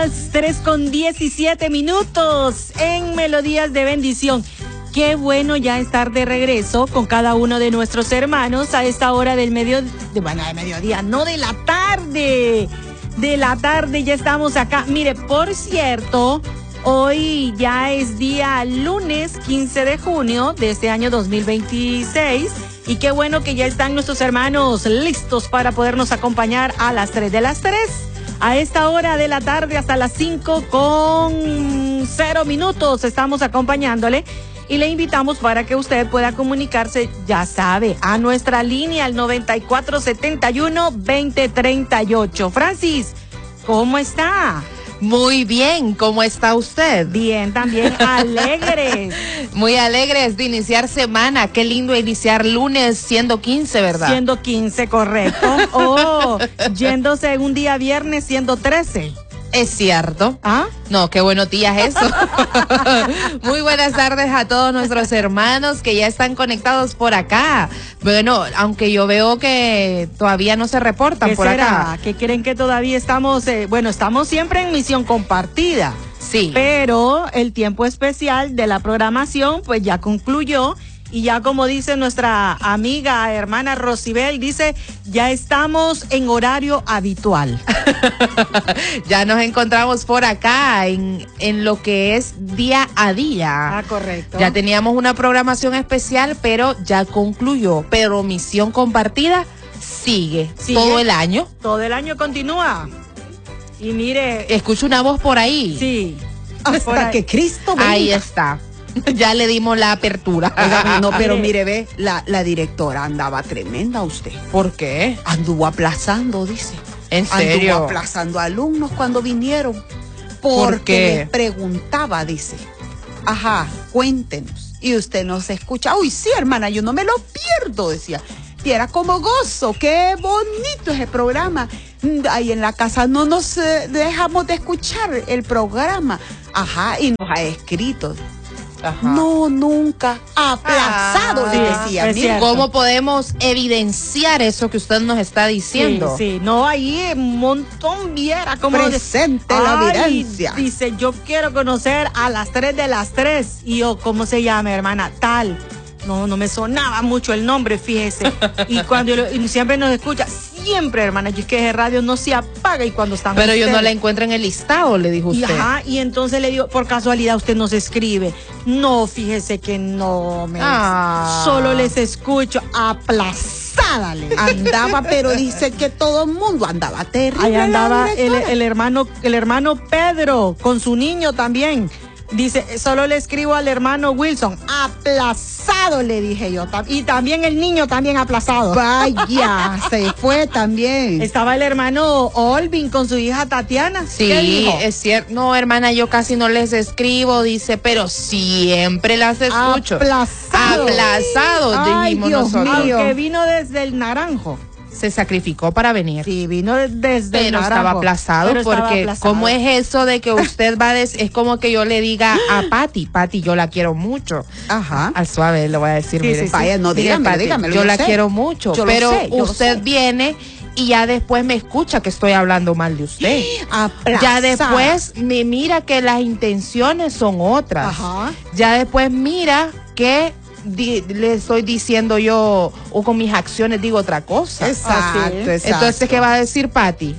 3:17 en Melodías de Bendición. Qué bueno ya estar de regreso con cada uno de nuestros hermanos a esta hora del mediodía, no de la tarde. De la tarde ya estamos acá. Mire, por cierto, hoy ya es día lunes 15 de junio de este año 2026. Y qué bueno que ya están nuestros hermanos listos para podernos acompañar a las 3 de las 3. A esta hora de la tarde hasta las 5:0 estamos acompañándole. Y le invitamos para que usted pueda comunicarse, ya sabe, a nuestra línea al 9471-2038. Francis, ¿cómo está? Muy bien, ¿cómo está usted? Bien, también alegres. Muy alegres de iniciar semana. Qué lindo iniciar lunes siendo 15, ¿verdad? Siendo 15, correcto. O yéndose un día viernes siendo 13. Es cierto. ¿Ah? No, qué buenos días eso. Muy buenas tardes a todos nuestros hermanos que ya están conectados por acá. Bueno, aunque yo veo que todavía no se reportan por acá. ¿Qué creen que todavía estamos? Estamos siempre en misión compartida. Sí. Pero el tiempo especial de la programación pues ya concluyó. Y ya como dice nuestra amiga, hermana Rosibel, dice, ya estamos en horario habitual. Ya nos encontramos por acá en lo que es día a día. Ah, correcto. Ya teníamos una programación especial, pero ya concluyó. Pero misión compartida sigue todo el año. Todo el año continúa. Y mire. Escucho una voz por ahí. Sí. Hasta que Cristo venga. Ahí está. Ya le dimos la apertura. Oiga, no, pero mire, ve, la directora andaba tremenda usted. ¿Por qué? Anduvo aplazando, dice. ¿En serio? Anduvo aplazando alumnos cuando vinieron. ¿Por qué? Les preguntaba, dice. Ajá, cuéntenos. Y usted no se escucha. Uy, sí, hermana, yo no me lo pierdo, decía. Y era como gozo, qué bonito es el programa. Ahí en la casa no nos dejamos de escuchar el programa. Ajá, y nos ha escrito. Ajá. No, nunca. Aplazado, le decía. Mira, ¿cómo podemos evidenciar eso que usted nos está diciendo? Sí. No, ahí un montón viera como presente la evidencia. Dice, yo quiero conocer a las 3 de las 3. Y yo, ¿cómo se llama, hermana? Tal. No me sonaba mucho el nombre, fíjese. Y cuando y siempre nos escucha, siempre, hermana, y es que ese radio no se apaga y cuando están. Pero yo no la encuentro en el listado, le dijo usted. Y entonces le digo, por casualidad usted nos escribe. No, fíjese que no me. Solo les escucho aplazada. Andaba, pero dice que todo el mundo andaba terrible. Ahí andaba el hermano Pedro con su niño también. Dice, solo le escribo al hermano Wilson, aplazado, le dije yo. Y también el niño también aplazado. Vaya, se fue también. Estaba el hermano Olvin con su hija Tatiana. Sí, es cierto. No, hermana, yo casi no les escribo, dice, pero siempre las escucho. Aplazado. Dijimos Dios nosotros. mío. Aunque vino desde el Naranjo. Se sacrificó para venir. Sí, vino desde el Naranjo. Estaba aplazado porque ¿cómo es eso de que usted va es como que yo le diga a Pati, yo la quiero mucho. Ajá. Al suave le voy a decir, mire. Vaya, no, dígame. Yo la quiero mucho, pero usted viene y ya después me escucha que estoy hablando mal de usted. Ya después me mira que las intenciones son otras. Ajá. Ya después mira que le estoy diciendo yo o con mis acciones digo otra cosa. Exacto. Entonces, ¿qué va a decir Pati?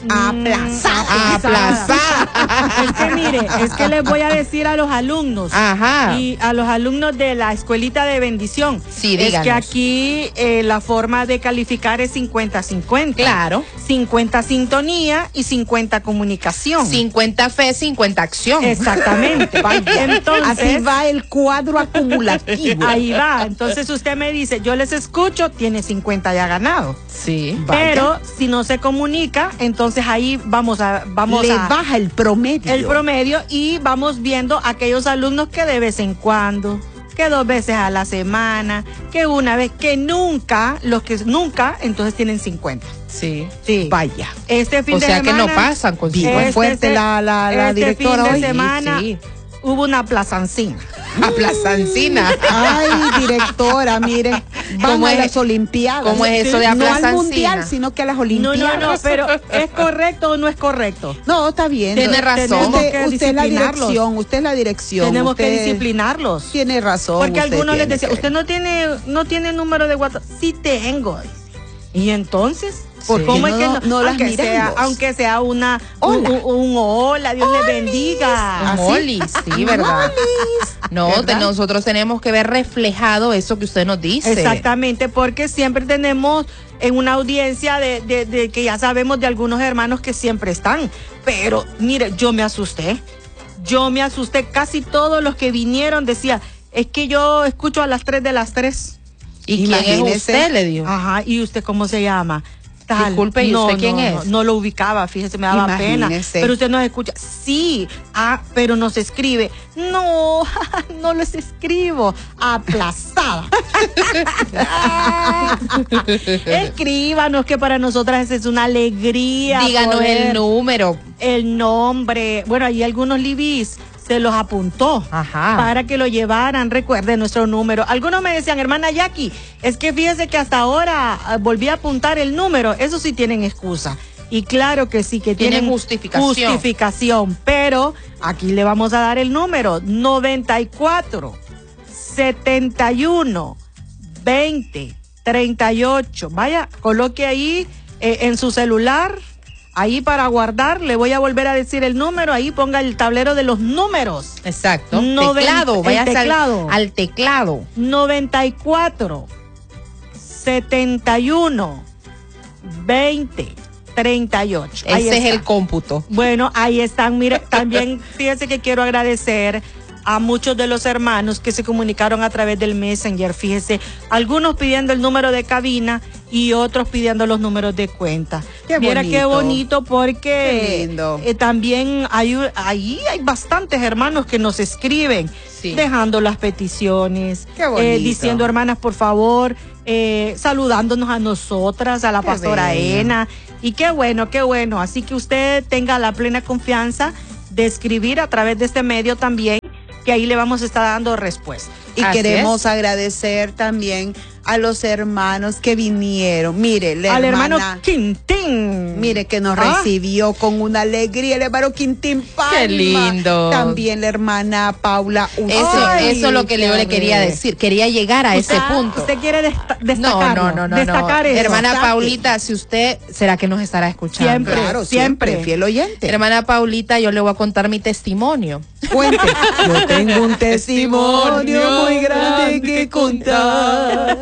Aplazada. Es que mire, es que les voy a decir a los alumnos. Ajá. Y a los alumnos de la escuelita de bendición. Sí, díganos. Es que aquí la forma de calificar es 50-50. Claro. 50 sintonía y 50 comunicación. 50 fe, 50 acción. Exactamente. Entonces, así va el cuadro acumulativo. Ahí va. Entonces usted me dice, yo les escucho, tiene 50 ya ganado. Sí. Pero si no se comunica, entonces ahí vamos a baja el promedio. El promedio y vamos viendo aquellos alumnos que de vez en cuando, que 2 veces a la semana, que una vez, que nunca, los que nunca, entonces tienen 50. Sí. Vaya. Este fin de semana. O sea que no pasan con fuerte la directora fin de hoy. semana hubo una plazancina. A Plazancina. Ay, directora, mire, van a las Olimpiadas. ¿Cómo es eso de No Plaza al Mundial, Encina? sino que a las Olimpiadas. No, pero ¿es correcto o no es correcto? No, está bien. Tiene razón. Tenemos que Usted es la disciplinarlos. dirección, usted es la dirección. Tenemos que usted disciplinarlos. Tiene razón. Porque usted algunos les tiene decía, que- usted no tiene número de WhatsApp. Sí tengo. Y entonces, ¿por ¿cómo qué es que no- no las aunque sea, miramos? aunque sea una Hola. un hola, Dios le bendiga. Un ¿Así? Oli, sí, ¿verdad? No, ¿Verdad? nosotros tenemos que ver reflejado eso que usted nos dice. Exactamente, porque siempre tenemos en una audiencia de que ya sabemos de algunos hermanos que siempre están. Pero mire, yo me asusté, casi todos los que vinieron decía, es que yo escucho a las 3 de las 3. ¿Y quién es Imagínese. usted? Le dio. Ajá, ¿y usted cómo se llama? Tal. Disculpe, ¿y usted quién es? No lo ubicaba, fíjese, me daba pena. Imagínese. Pero usted nos escucha. Sí, pero nos escribe. No, no los escribo. Aplazada. Escríbanos, que para nosotras es una alegría. Díganos poder- el número. el nombre. Bueno, ahí algunos libis se los apuntó Ajá. para que lo llevaran. Recuerden nuestro número. Algunos me decían, hermana Jackie, es que fíjese que hasta ahora volví a apuntar el número. Eso sí tienen excusa. Y claro que sí, que Tienen tienen justificación. Pero aquí le vamos a dar el número: 94 71 20 38. Vaya, coloque ahí en su celular. Ahí para guardar, le voy a volver a decir el número, ahí ponga el tablero de los números. Exacto. Noven- Teclado, el vaya teclado. al teclado. 94 71 20 38. Ahí Ese es está. el cómputo. Bueno, ahí están. Mire, también fíjense que quiero agradecer a muchos de los hermanos que se comunicaron a través del Messenger. Fíjese, algunos pidiendo el número de cabina y otros pidiendo los números de cuenta. Qué Mira qué bonito, Qué porque lindo. también ahí hay bastantes hermanos que nos escriben, Sí. dejando las peticiones, Qué bonito. diciendo, hermanas, por favor, saludándonos a nosotras, a la Qué pastora bello. Ena. Y qué bueno, qué bueno. Así que usted tenga la plena confianza de escribir a través de este medio también, que ahí le vamos a estar dando respuesta. Y Así queremos agradecer también a los hermanos que vinieron. Mire, la Al hermana, hermano Quintín. mire, que nos Ah. recibió con una alegría el hermano Quintín Palma. Qué lindo. También la hermana Paula Eso, Uceda. eso es lo que yo le quería decir. Quería llegar a ese punto. ¿Usted quiere destacar? No. Destacar eso. Hermana Saque. Paulita, si usted, ¿será que nos estará escuchando? Siempre. Claro, siempre, fiel oyente. Hermana Paulita, yo le voy a contar mi testimonio. Cuente. Yo tengo un testimonio muy grande que contar.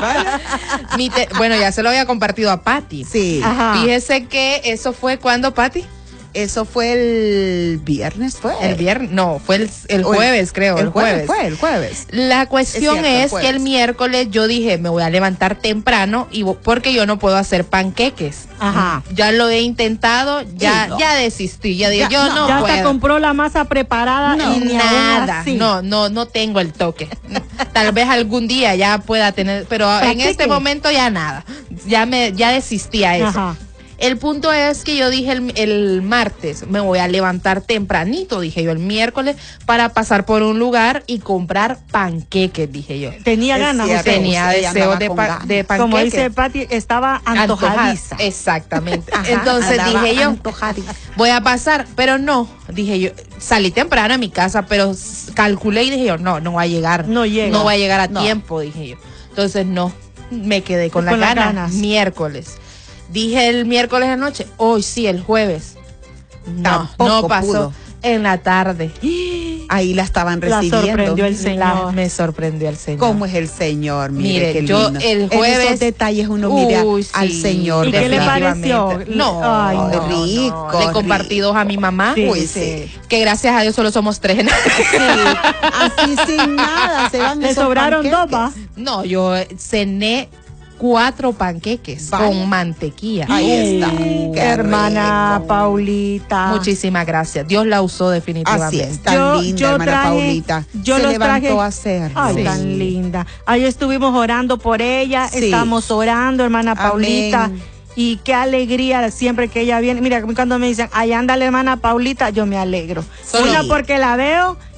Bueno, ya se lo había compartido a Patti. Sí. Ajá. Fíjese que eso fue cuando, Patti. Eso fue el viernes, ¿fue? El viernes, no, fue el O jueves, creo. El jueves. Fue el jueves. La cuestión Es cierto, el es jueves. que el miércoles yo dije, me voy a levantar temprano porque yo no puedo hacer panqueques. Ajá. Ya lo he intentado, ya, Y no. ya desistí, ya dije, Ya, yo no, no ya puedo. hasta compró la masa preparada No. y ni aún Nada, así. no tengo el toque. Tal vez algún día ya pueda tener, pero en Practique. este momento ya nada. Ya desistí a eso. Ajá. El punto es que yo dije el martes, me voy a levantar tempranito, dije yo, el miércoles, para pasar por un lugar y comprar panqueques, dije yo. Tenía Es ganas, cierto. José. Tenía ella deseo andaba de, con pa- ganas. de panqueques. Como dice Pati, estaba antojadiza. Exactamente. Ajá, Entonces andaba dije yo, antojadiza. voy a pasar, pero no, dije yo, salí temprano a mi casa, pero calculé y dije yo, no va a llegar. No llega. No va a llegar a No. tiempo, dije yo. Entonces no, me quedé con, Con las las ganas. ganas. Miércoles. Dije el miércoles de noche, hoy sí, el jueves. No, Tampoco no pasó. pudo. En la tarde. Ahí la estaban La recibiendo. sorprendió el Señor. Me sorprendió el Señor. ¿Cómo es el Señor? Mire, Mire, qué yo lindo. el En jueves- esos detalles uno mira Uy, al sí. Señor. ¿Y qué le definitivamente. pareció? No, Ay, no, rico, Le compartí dos a mi mamá. Sí, Uy, sí. Que gracias a Dios solo somos tres. Sí, así sin nada se van Le esos sobraron panqueques. dos, ¿va? No, yo cené 4 panqueques Vaya. con mantequilla. Ahí está. Qué Hermana rico. Paulita. Muchísimas gracias. Dios la usó definitivamente. Así es, tan linda, hermana Paulita. Yo se los levantó traje. a hacer. Ay, Sí. tan linda. Ahí estuvimos orando por ella, Sí. estamos orando, hermana Amén. Paulita. Y qué alegría siempre que ella viene. Mira, cuando me dicen, ahí anda la hermana Paulita, yo me alegro. Sí. Una, porque la veo,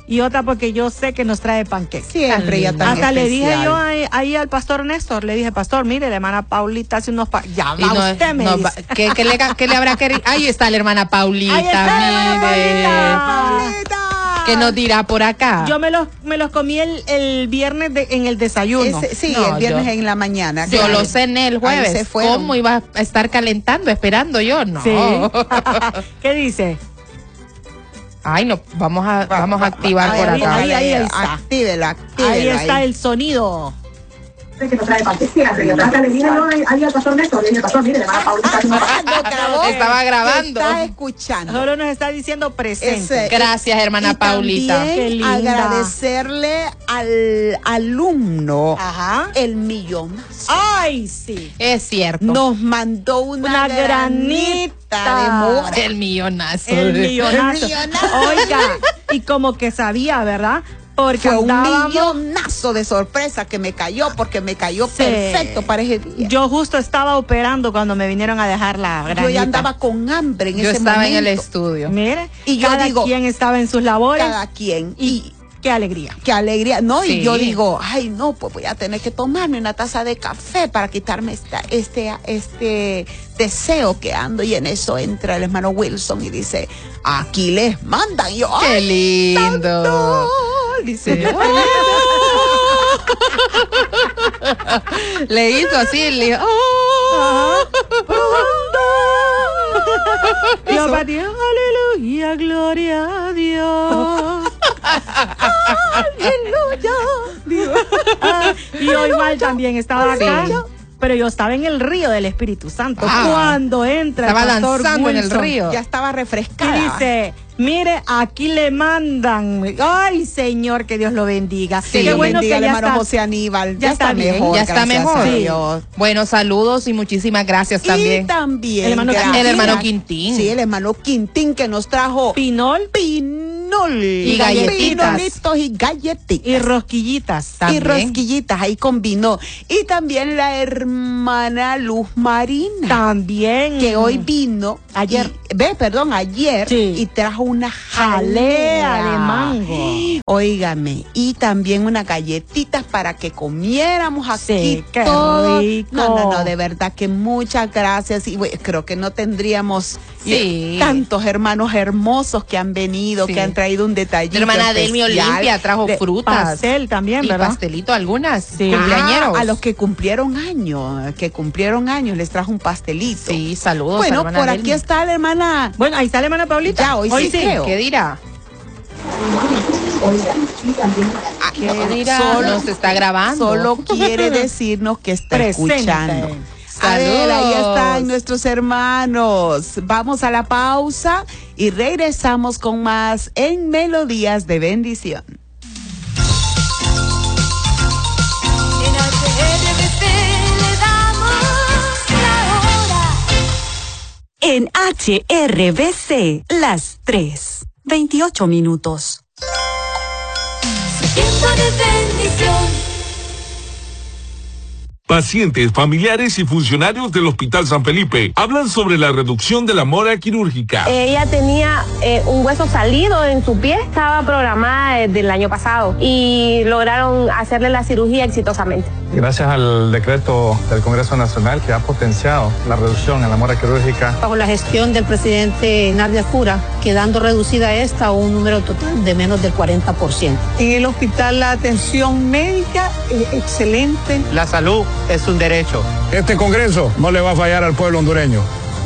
y otra porque yo sé que nos trae panqueques. Siempre ella tan Hasta le dije especial. yo ahí al pastor Néstor, le dije, pastor, mire, la hermana Paulita hace unos ya va usted, me dice. ¿Qué le habrá querido? Ahí está la hermana Paulita, Ahí está la hermana mire. Paulita. ¿Qué nos dirá por acá? Yo me los comí el viernes en el desayuno. El viernes en la mañana. Yo lo cené el jueves. Ahí se fueron. ¿Cómo iba a estar calentando, esperando yo? No. Sí. ¿Qué dice? Ay, no, vamos a activar por acá. Ahí está. Actívelo. Ahí está el sonido. Que nos trae panqueques, hasta le dije yo ahí al pastor Néstor, le dije, pastor, mire, le va a Paulita. Estaba grabando. Está escuchando. Solo nos está diciendo presente. Gracias, hermana Paulita. También Qué linda. agradecerle al alumno, Ajá. el millonazo. Ay, sí. Es cierto. Nos mandó una granita de mora. El millonazo. El millonazo. Oiga, y como que sabía, ¿verdad? Porque Fue un andábamos. millonazo de sorpresa que me cayó, porque me cayó Sí. perfecto para ese día. Yo justo estaba operando cuando me vinieron a dejar la granita. Yo ya andaba con hambre en Yo ese estaba momento. en el estudio. Mire, Y yo cada digo, quien estaba en sus labores. Cada quien. Y qué alegría. Qué alegría, ¿no? Sí. Y yo digo, ay, no, pues voy a tener que tomarme una taza de café para quitarme este deseo que ando. Y en eso entra el hermano Wilson y dice, aquí les mandan. Y yo, Qué ay, lindo. tanto. Dice, Sí. Le hizo así, le dijo, "Oh". Dios para ti, aleluya, gloria a Dios. Y yo igual también estaba acá, Sí. pero yo estaba en el río del Espíritu Santo. Ah. Cuando entra Estaba el pastor danzando en el Wilson, río. ya estaba y refrescada. dice, mire, aquí le mandan. Ay, Señor, que Dios lo bendiga. Sí, Qué bueno que bendiga al ya hermano está. José Aníbal. ya está bien, mejor. Ya está gracias mejor. a Sí. Dios. Bueno, saludos y muchísimas gracias Y también. también El hermano gracias. El hermano Quintín. Sí, el hermano Quintín que nos trajo Pinol pinol Y galletitas. pinolitos y galletitas y rosquillitas. y también. rosquillitas, ahí combinó. Y también la hermana Luz Marina, También. que hoy vino Ayer. ayer Sí. y trajo una Jalea de mango. Óigame, y también unas galletitas para que comiéramos aquí. Sí, qué todo. rico. No, de verdad que muchas gracias. Y bueno, creo que no tendríamos Sí. tantos hermanos hermosos que han venido, Sí. que han traído un detallito. La hermana Delmi especial. Olimpia trajo De- frutas. Pastel también, Y ¿verdad? pastelito algunas. Sí. Cumpleañeros. A los que cumplieron años, les trajo un pastelito. Sí, saludos. Bueno, hermana por Delmi. aquí está la hermana. Bueno, ahí está la hermana Paulita. Ya, hoy sí creo. ¿Qué dirá? ¿Qué dirá? Solo- Nos está grabando. Solo quiere decirnos que está Presente. escuchando. A Saludos. ver, ahí están nuestros hermanos. Vamos a la pausa y regresamos con más en Melodías de Bendición. En HRBC le damos la hora. En HRBC, las 3:28. Tiempo de bendición. Pacientes, familiares y funcionarios del Hospital San Felipe hablan sobre la reducción de la mora quirúrgica. Ella tenía un hueso salido en su pie, estaba programada desde el año pasado y lograron hacerle la cirugía exitosamente. Gracias al decreto del Congreso Nacional que ha potenciado la reducción en la mora quirúrgica. Bajo la gestión del presidente Nadia Cura, quedando reducida esta a un número total de menos del 40%. En el hospital la atención médica es excelente. La salud es un derecho. Este Congreso no le va a fallar al pueblo hondureño.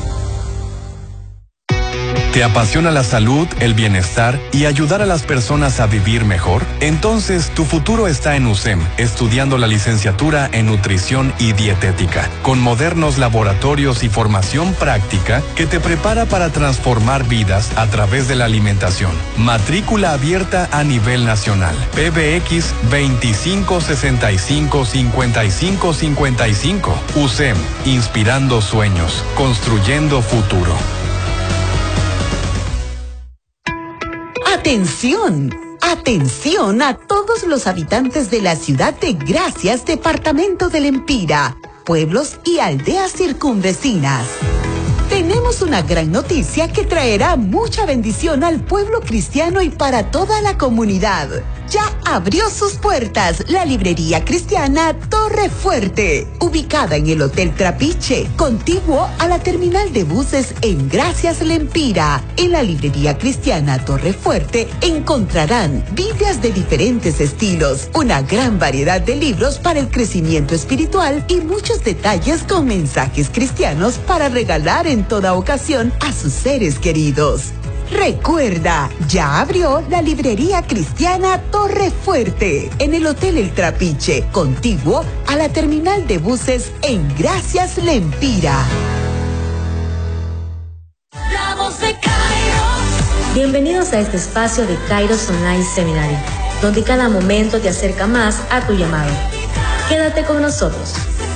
¿Te apasiona la salud, el bienestar y ayudar a las personas a vivir mejor? Entonces, tu futuro está en USEM, estudiando la licenciatura en Nutrición y Dietética, con modernos laboratorios y formación práctica que te prepara para transformar vidas a través de la alimentación. Matrícula abierta a nivel nacional. PBX 2565-5555. USEM, inspirando sueños, construyendo futuro. Atención, atención a todos los habitantes de la ciudad de Gracias, departamento del Empira, pueblos y aldeas circunvecinas. Tenemos una gran noticia que traerá mucha bendición al pueblo cristiano y para toda la comunidad. Ya abrió sus puertas la librería cristiana Torre Fuerte, ubicada en el Hotel Trapiche, contiguo a la terminal de buses en Gracias Lempira. En la librería cristiana Torre Fuerte encontrarán Biblias de diferentes estilos, una gran variedad de libros para el crecimiento espiritual y muchos detalles con mensajes cristianos para regalar en toda ocasión a sus seres queridos. Recuerda, ya abrió la librería cristiana Torre Fuerte en el Hotel El Trapiche, contiguo a la terminal de buses en Gracias Lempira. Bienvenidos a este espacio de Kairos Online Seminary, donde cada momento te acerca más a tu llamado. Quédate con nosotros.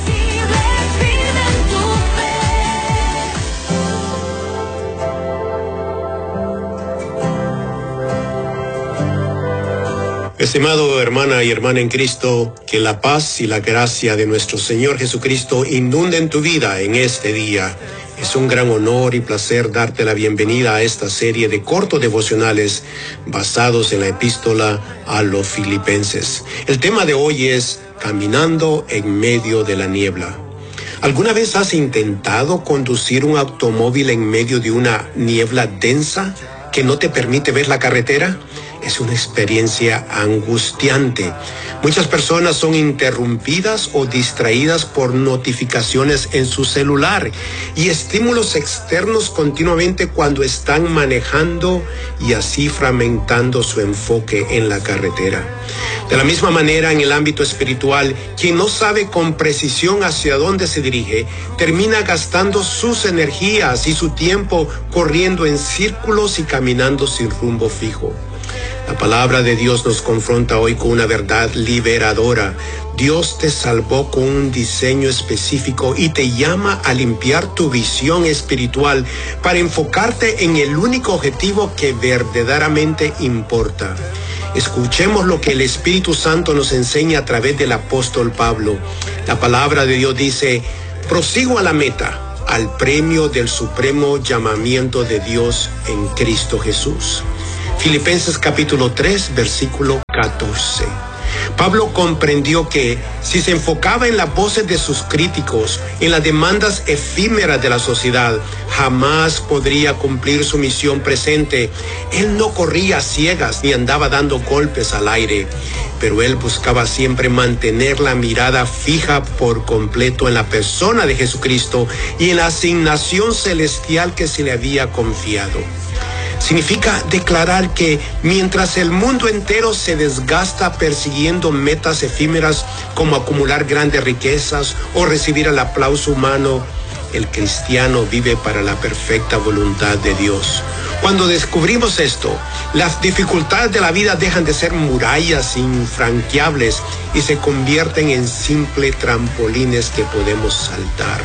Estimado hermana y hermana en Cristo, que la paz y la gracia de nuestro Señor Jesucristo inunden tu vida en este día. Es un gran honor y placer darte la bienvenida a esta serie de cortos devocionales basados en la epístola a los Filipenses. El tema de hoy es Caminando en medio de la niebla. ¿Alguna vez has intentado conducir un automóvil en medio de una niebla densa que no te permite ver la carretera? Es una experiencia angustiante. Muchas personas son interrumpidas o distraídas por notificaciones en su celular y estímulos externos continuamente cuando están manejando y así fragmentando su enfoque en la carretera. De la misma manera, en el ámbito espiritual, quien no sabe con precisión hacia dónde se dirige, termina gastando sus energías y su tiempo corriendo en círculos y caminando sin rumbo fijo. La palabra de Dios nos confronta hoy con una verdad liberadora. Dios te salvó con un diseño específico y te llama a limpiar tu visión espiritual para enfocarte en el único objetivo que verdaderamente importa. Escuchemos lo que el Espíritu Santo nos enseña a través del apóstol Pablo. La palabra de Dios dice: prosigo a la meta, al premio del supremo llamamiento de Dios en Cristo Jesús. Filipenses capítulo 3, versículo 14. Pablo comprendió que si se enfocaba en las voces de sus críticos, en las demandas efímeras de la sociedad, jamás podría cumplir su misión presente. Él no corría a ciegas ni andaba dando golpes al aire, pero él buscaba siempre mantener la mirada fija por completo en la persona de Jesucristo y en la asignación celestial que se le había confiado. Significa declarar que mientras el mundo entero se desgasta persiguiendo metas efímeras como acumular grandes riquezas o recibir el aplauso humano, el cristiano vive para la perfecta voluntad de Dios. Cuando descubrimos esto, las dificultades de la vida dejan de ser murallas infranqueables y se convierten en simples trampolines que podemos saltar.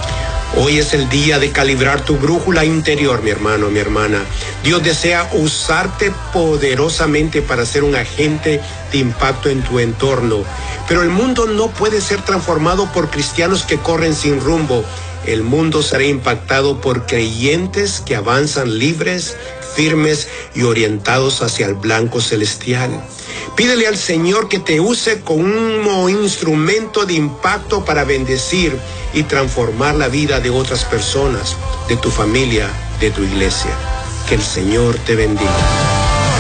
Hoy es el día de calibrar tu brújula interior, mi hermano, mi hermana. Dios desea usarte poderosamente para ser un agente de impacto en tu entorno. Pero el mundo no puede ser transformado por cristianos que corren sin rumbo. El mundo será impactado por creyentes que avanzan libres, firmes y orientados hacia el blanco celestial. Pídele al Señor que te use como instrumento de impacto para bendecir y transformar la vida de otras personas, de tu familia, de tu iglesia. Que el Señor te bendiga.